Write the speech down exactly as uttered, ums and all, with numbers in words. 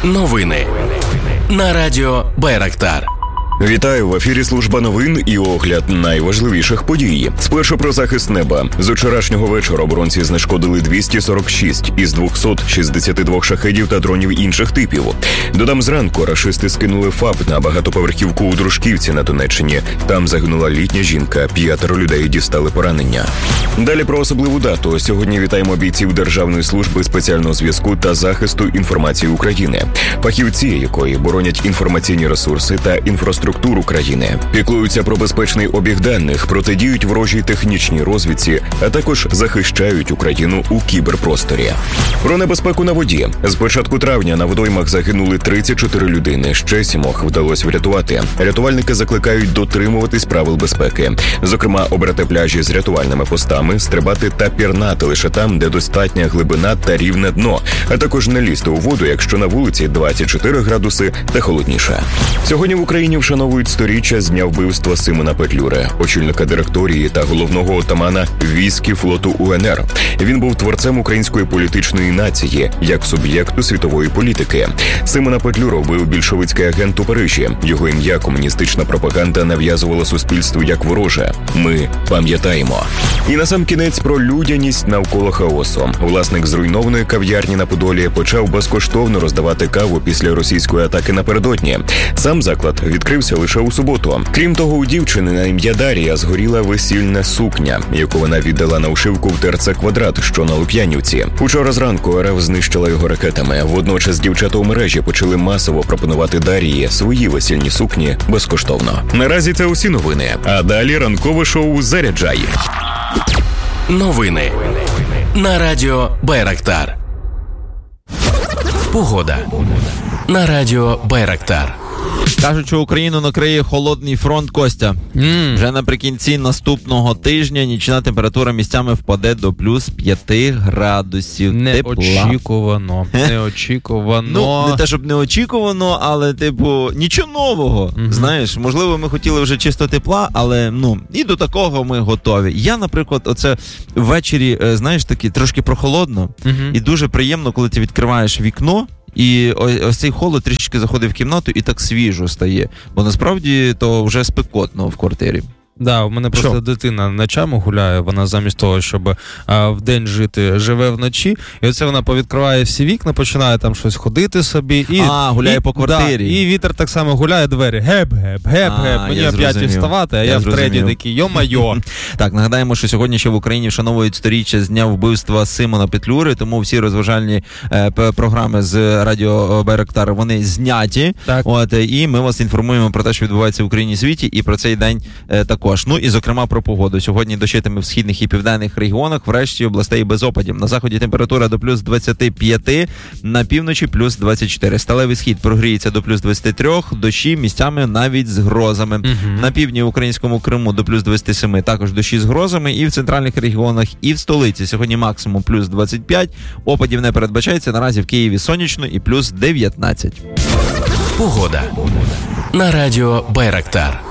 Новини на радіо Байрактар. Вітаю, в ефірі служба новин і огляд найважливіших подій. Спершу про захист неба. З вчорашнього вечора оборонці знешкодили двісті сорок шість із двохсот шістдесяти двох шахедів та дронів інших типів. Додам, зранку рашисти скинули ФАБ на багатоповерхівку у Дружківці на Донеччині. Там загинула літня жінка, п'ятеро людей дістали поранення. Далі про особливу дату. Сьогодні вітаємо бійців Державної служби спеціального зв'язку та захисту інформації України, фахівці якої боронять інформаційні ресурси та інфраструктуру України, піклуються про безпечний обіг даних, протидіють ворожій технічній розвідці, а також захищають Україну у кіберпросторі. Про небезпеку на воді. З початку травня на водоймах загинули тридцять чотири людини, ще сімох вдалося врятувати. Рятувальники закликають дотримуватись правил безпеки. Зокрема, обрати пляжі з рятувальними постами, стрибати та пірнати лише там, де достатня глибина та рівне дно, а також не лізти у воду, якщо на вулиці двадцять чотири градуси та холодніше. Сьогодні в Україні вшановують Вшановують сторіччя з дня вбивства Симона Петлюри, очільника директорії та головного отамана військ флоту УНР. Він був творцем української політичної нації, як суб'єкту світової політики. Симона Петлюру вбив більшовицький агент у Парижі. Його ім'я комуністична пропаганда нав'язувала суспільству як вороже. Ми пам'ятаємо. І насамкінець про людяність навколо хаосу. Власник зруйнованої кав'ярні на Подолі почав безкоштовно роздавати каву після російської атаки напередодні. Сам заклад відкрився лише у суботу. Крім того, у дівчини на ім'я Дар'я згоріла весільна сукня, яку вона віддала на ушивку в ТРЦ «Квадрат», що на Луп'янівці. Учора зранку РФ знищила його ракетами. Водночас дівчата у мережі почали масово пропонувати Дар'ї свої весільні сукні безкоштовно. Наразі це усі новини. А далі ранкове шоу «Заряджай». Новини на радіо Байрактар. Погода на радіо Байрактар. Кажуть, що Україну накриє холодний фронт, Костя. Mm. Вже наприкінці наступного тижня нічна температура місцями впаде до плюс п'ять градусів тепла. Неочікувано. Неочікувано. Ну, не те, щоб неочікувано, але, типу, нічого нового. Mm-hmm. Знаєш, можливо, ми хотіли вже чисто тепла, але, ну, і до такого ми готові. Я, наприклад, оце ввечері, знаєш, таки трошки прохолодно, mm-hmm. і дуже приємно, коли ти відкриваєш вікно, і ось цей холод трішки заходить в кімнату і так свіжо стає. Бо насправді то вже спекотно в квартирі. Да, у мене просто Що? дитина ночами гуляє, вона замість того, щоб а, вдень жити, живе вночі, і оце вона повідкриває всі вікна, починає там щось ходити собі. І, а, гуляє і, по квартирі. Да, і вітер так само гуляє двері. Геп-геп, геп-геп, мені оп'ять вставати, а я, я в третій такий, йо-майо. Так, нагадаємо, що сьогодні ще в Україні вшановують сторіччя з дня вбивства Симона Петлюри, тому всі розважальні е, програми з радіо Байрактар, вони зняті. Так. От, і ми вас інформуємо про те, що відбувається в Україні і світі, і про цей день е, також. Ну і, зокрема, про погоду. Сьогодні дощитиме в східних і південних регіонах, в решті областей без опадів. На заході температура до плюс двадцять п'ять, на півночі плюс двадцять чотири. Сталевий схід прогріється до плюс двадцять три, дощі місцями навіть з грозами. Uh-huh. На півдні українському Криму до плюс двадцять сім, також дощі з грозами. І в центральних регіонах, і в столиці. Сьогодні максимум плюс двадцять п'ять, опадів не передбачається. Наразі в Києві сонячно і плюс дев'ятнадцять. Погода на радіо Байрактар.